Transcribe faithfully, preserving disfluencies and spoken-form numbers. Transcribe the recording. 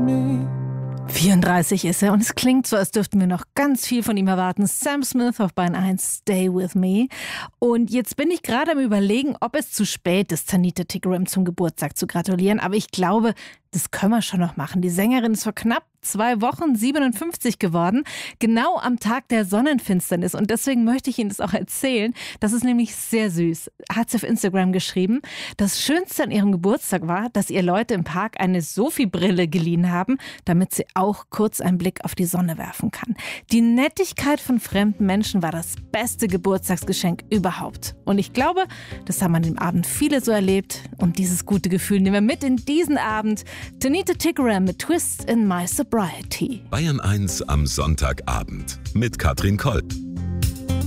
me. vierunddreißig ist er und es klingt so, als dürften wir noch ganz viel von ihm erwarten. Sam Smith auf Bahn eins, Stay With Me. Und jetzt bin ich gerade am Überlegen, ob es zu spät ist, Tanita Tikaram zum Geburtstag zu gratulieren. Aber ich glaube, das können wir schon noch machen. Die Sängerin ist vor knapp zwei Wochen siebenundfünfzig geworden, genau am Tag der Sonnenfinsternis. Und deswegen möchte ich Ihnen das auch erzählen. Das ist nämlich sehr süß. Hat sie auf Instagram geschrieben. Das Schönste an ihrem Geburtstag war, dass ihr Leute im Park eine Sophie-Brille geliehen haben, damit sie auch kurz einen Blick auf die Sonne werfen kann. Die Nettigkeit von fremden Menschen war das beste Geburtstagsgeschenk überhaupt. Und ich glaube, das haben an dem Abend viele so erlebt. Und dieses gute Gefühl nehmen wir mit in diesen Abend. Tanita Tikaram mit Twist in My Sobriety. Bayern eins am Sonntagabend mit Katrin Kolb.